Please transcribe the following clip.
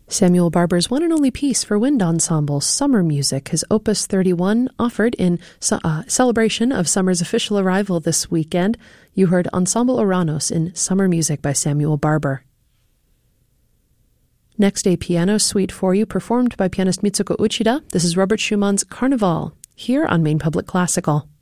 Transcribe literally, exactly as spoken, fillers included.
Samuel Barber's one and only piece for wind ensemble, Summer Music, his Opus thirty-one, offered in uh, celebration of summer's official arrival this weekend. You heard Ensemble Oranos in Summer Music by Samuel Barber. Next, a piano suite for you, performed by pianist Mitsuko Uchida. This is Robert Schumann's Carnival, here on Maine Public Classical.